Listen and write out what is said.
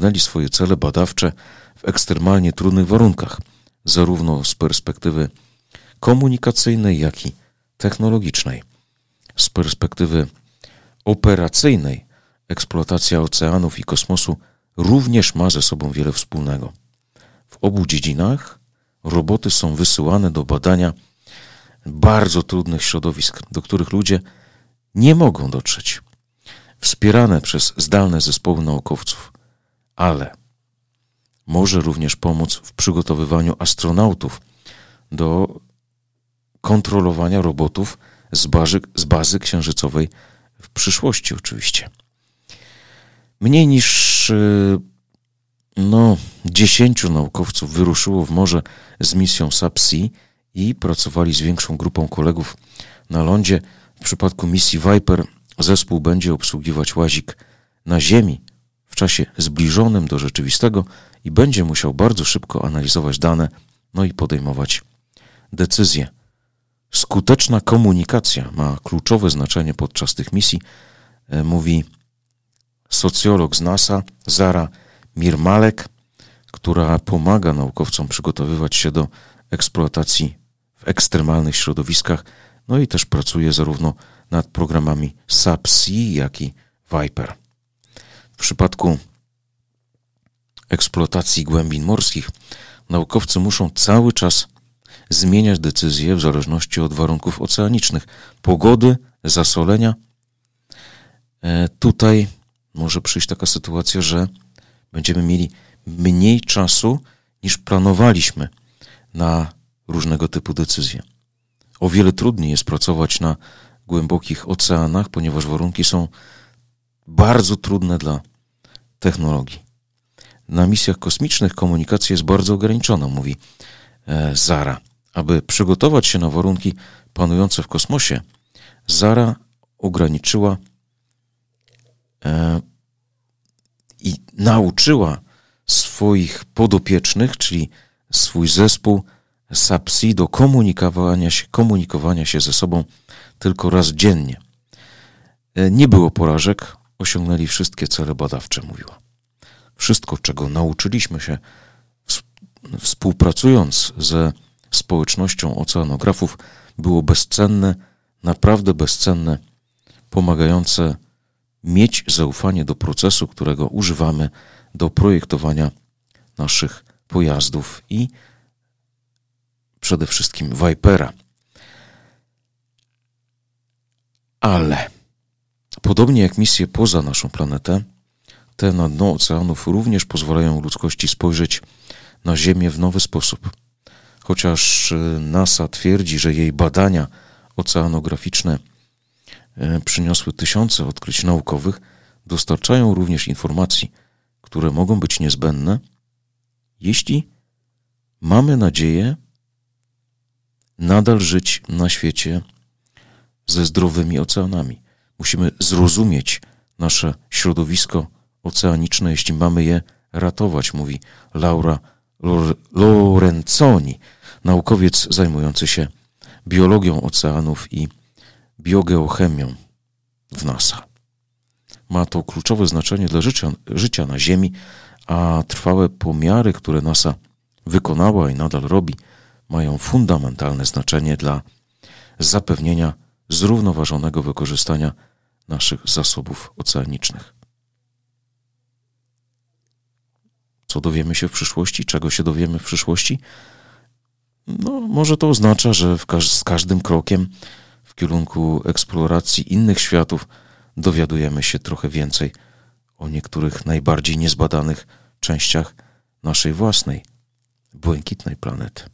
osiągnęli swoje cele badawcze w ekstremalnie trudnych warunkach, zarówno z perspektywy komunikacyjnej, jak i technologicznej. Z perspektywy operacyjnej eksploatacja oceanów i kosmosu również ma ze sobą wiele wspólnego. W obu dziedzinach roboty są wysyłane do badania bardzo trudnych środowisk, do których ludzie nie mogą dotrzeć, wspierane przez zdalne zespoły naukowców, ale może również pomóc w przygotowywaniu astronautów do kontrolowania robotów z bazy księżycowej w przyszłości oczywiście. Mniej niż 10 naukowców wyruszyło w morze z misją SubSea i pracowali z większą grupą kolegów na lądzie. W przypadku misji Viper zespół będzie obsługiwać łazik na Ziemi w czasie zbliżonym do rzeczywistego i będzie musiał bardzo szybko analizować dane, i podejmować decyzje. Skuteczna komunikacja ma kluczowe znaczenie podczas tych misji, mówi socjolog z NASA Zara Mirmalek, która pomaga naukowcom przygotowywać się do eksploatacji w ekstremalnych środowiskach, i też pracuje zarówno nad programami SubSea, jak i Viper. W przypadku eksploatacji głębin morskich naukowcy muszą cały czas zmieniać decyzje w zależności od warunków oceanicznych, pogody, zasolenia. Tutaj może przyjść taka sytuacja, że będziemy mieli mniej czasu niż planowaliśmy na różnego typu decyzje. O wiele trudniej jest pracować na głębokich oceanach, ponieważ warunki są bardzo trudne dla technologii. Na misjach kosmicznych komunikacja jest bardzo ograniczona, mówi Zara. Aby przygotować się na warunki panujące w kosmosie, Zara ograniczyła i nauczyła swoich podopiecznych, czyli swój zespół SubSea, do komunikowania się ze sobą tylko raz dziennie. Nie było porażek, osiągnęli wszystkie cele badawcze, mówiła. Wszystko, czego nauczyliśmy się współpracując ze społecznością oceanografów, było bezcenne, naprawdę bezcenne, pomagające mieć zaufanie do procesu, którego używamy do projektowania naszych pojazdów i przede wszystkim Vipera. Ale podobnie jak misje poza naszą planetę, te na dno oceanów również pozwalają ludzkości spojrzeć na Ziemię w nowy sposób. Chociaż NASA twierdzi, że jej badania oceanograficzne przyniosły tysiące odkryć naukowych, dostarczają również informacji, które mogą być niezbędne, jeśli mamy nadzieję nadal żyć na świecie ze zdrowymi oceanami. Musimy zrozumieć nasze środowisko oceaniczne, jeśli mamy je ratować, mówi Laura Lorenzoni, naukowiec zajmujący się biologią oceanów i biogeochemią w NASA. Ma to kluczowe znaczenie dla życia na Ziemi, a trwałe pomiary, które NASA wykonała i nadal robi, mają fundamentalne znaczenie dla zapewnienia zrównoważonego wykorzystania naszych zasobów oceanicznych. Co dowiemy się w przyszłości? Czego się dowiemy w przyszłości? Może to oznacza, że z każdym krokiem w kierunku eksploracji innych światów dowiadujemy się trochę więcej o niektórych najbardziej niezbadanych częściach naszej własnej, błękitnej planety.